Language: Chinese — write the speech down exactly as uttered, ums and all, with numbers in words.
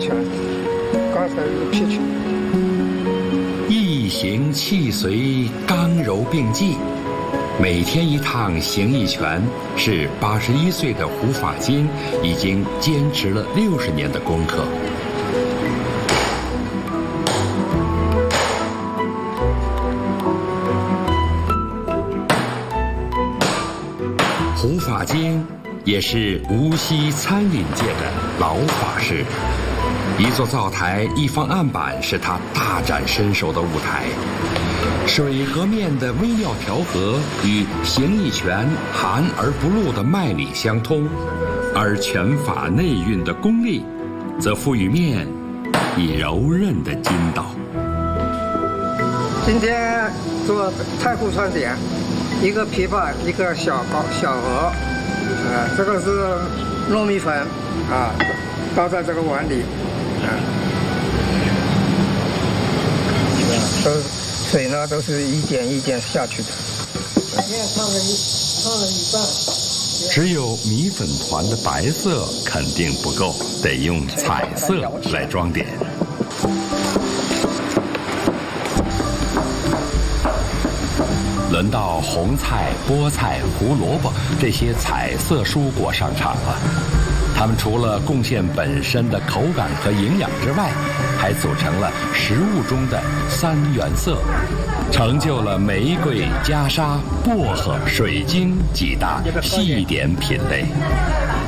全，刚才是撇去。 一行气随，刚柔并济。每天一趟形意拳，是八十一岁的胡法金已经坚持了六十年的功课。胡法金也是无锡餐饮界的老法师，一座灶台，一方案板是他大展身手的舞台。水和面的微妙调和与形意拳含而不露的脉理相通，而拳法内蕴的功力，则赋予面以柔韧的筋道。 今天做菜户川点，一个琵琶，一个小高小鹅，呃，这个是糯米粉啊，倒在这个碗里，啊，都水呢都是一点一点下去的。面烫了一烫了一半， 只有米粉团的白色肯定不够，得用彩色来装点。轮到红菜、菠菜、胡萝卜这些彩色蔬果上场了。它们除了贡献本身的口感和营养之外，还组成了食物中的三原色，成就了玫瑰、袈裟、薄荷、水晶几大细点品类。